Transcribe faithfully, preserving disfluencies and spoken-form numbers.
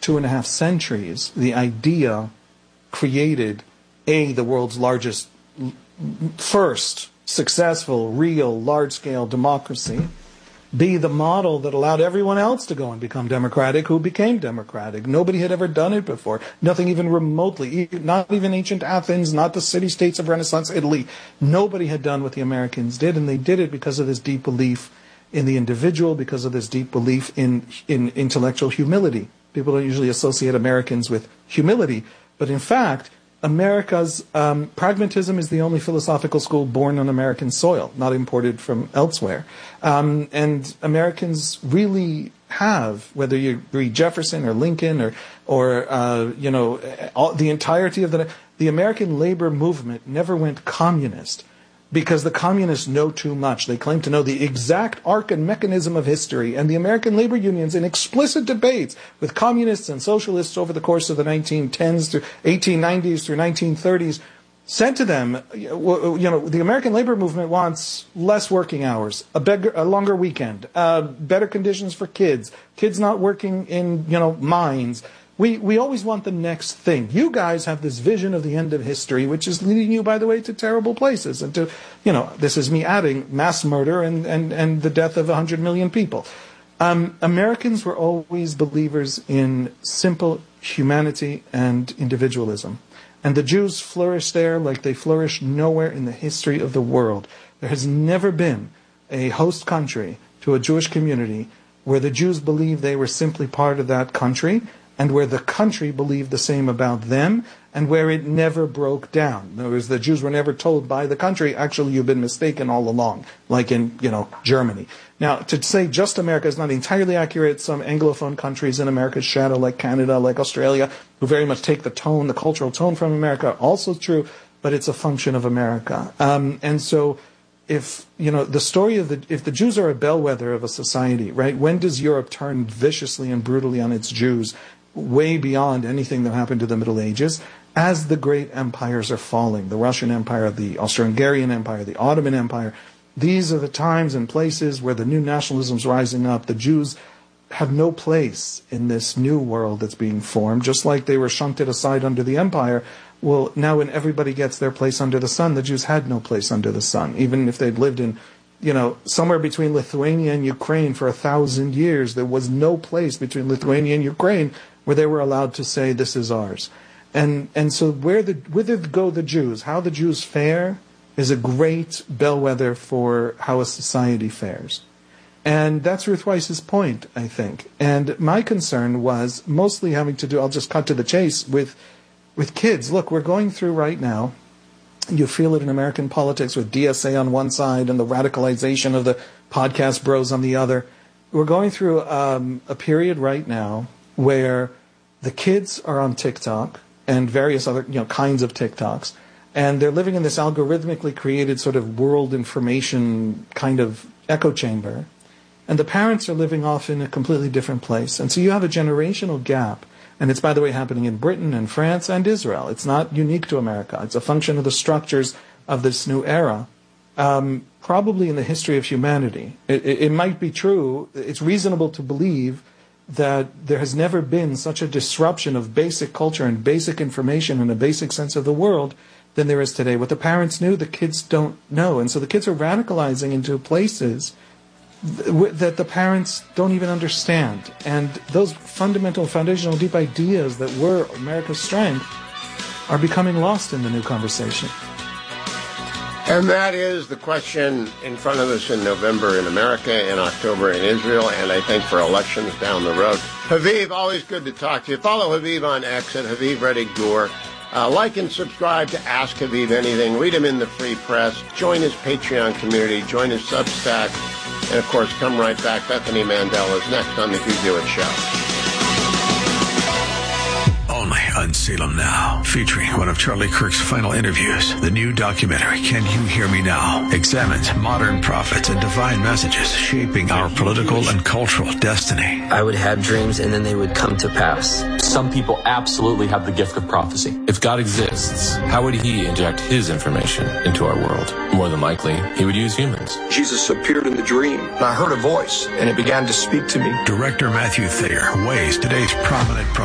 two and a half centuries, the idea created, A, the world's largest, first successful, real, large-scale democracy, B, the model that allowed everyone else to go and become democratic who became democratic. Nobody had ever done it before. Nothing even remotely, not even ancient Athens, not the city-states of Renaissance Italy. Nobody had done what the Americans did, and they did it because of this deep belief in the individual, because of this deep belief in, in intellectual humility. People don't usually associate Americans with humility, but in fact, America's um, pragmatism is the only philosophical school born on American soil, not imported from elsewhere. Um, and Americans really have, whether you read Jefferson or Lincoln or, or uh, you know, all, the entirety of the the American labor movement never went communist, because the communists know too much. They claim to know the exact arc and mechanism of history. And the American labor unions, in explicit debates with communists and socialists over the course of the nineteen tens through eighteen nineties through nineteen thirties, said to them, you know, the American labor movement wants less working hours, a, bigger, a longer weekend, uh, better conditions for kids, kids not working in, you know, mines. We we always want the next thing. You guys have this vision of the end of history, which is leading you, by the way, to terrible places. And to, you know, this is me adding mass murder and, and, and the death of one hundred million people. Um, Americans were always believers in simple humanity and individualism. And the Jews flourished there like they flourished nowhere in the history of the world. There has never been a host country to a Jewish community where the Jews believed they were simply part of that country, and where the country believed the same about them, and where it never broke down. In other words, the Jews were never told by the country, actually, you've been mistaken all along, like in, you know, Germany. Now, to say just America is not entirely accurate. Some Anglophone countries in America's shadow, like Canada, like Australia, who very much take the tone, the cultural tone from America, also true, but it's a function of America. Um, and so, if, you know, the story of the, if the Jews are a bellwether of a society, right, when does Europe turn viciously and brutally on its Jews? Way beyond anything that happened to the Middle Ages, as the great empires are falling, the Russian Empire, the Austro-Hungarian Empire, the Ottoman Empire. These are the times and places where the new nationalism is rising up. The Jews have no place in this new world that's being formed, just like they were shunted aside under the empire. Well, now when everybody gets their place under the sun, the Jews had no place under the sun, even if they'd lived in, you know, somewhere between Lithuania and Ukraine for a thousand years. There was no place between Lithuania and Ukraine where they were allowed to say, this is ours. And and so where the whither go the Jews, how the Jews fare, is a great bellwether for how a society fares. And that's Ruth Weiss's point, I think. And my concern was mostly having to do, I'll just cut to the chase, with with kids. Look, we're going through right now, you feel it in American politics with D S A on one side and the radicalization of the podcast bros on the other. We're going through um, a period right now where the kids are on TikTok and various other, you know, kinds of TikToks, and they're living in this algorithmically created sort of world information kind of echo chamber, and the parents are living off in a completely different place. And so you have a generational gap, and it's, by the way, happening in Britain and France and Israel. It's not unique to America. It's a function of the structures of this new era, um, probably in the history of humanity. It, it, it might be true, it's reasonable to believe that there has never been such a disruption of basic culture and basic information and a basic sense of the world than there is today. What the parents knew, the kids don't know. And so the kids are radicalizing into places th- that the parents don't even understand. And those fundamental, foundational, deep ideas that were America's strength are becoming lost in the new conversation. And that is the question in front of us in November in America, in October in Israel, and I think for elections down the road. Haviv, always good to talk to you. Follow Haviv on X at Haviv Reddy Gur. Uh, like and subscribe to Ask Haviv Anything. Read him in the Free Press. Join his Patreon community. Join his Substack. And, of course, come right back. Bethany Mandel is next on The Hugh Hewitt Show. Only on Salem Now, featuring one of Charlie Kirk's final interviews. The new documentary, Can You Hear Me Now?, examines modern prophets and divine messages shaping our political and cultural destiny. I would have dreams and then they would come to pass. Some people absolutely have the gift of prophecy. If God exists, how would he inject his information into our world? More than likely, he would use humans. Jesus appeared in the dream, and I heard a voice, and it began to speak to me. Director Matthew Thayer weighs today's prominent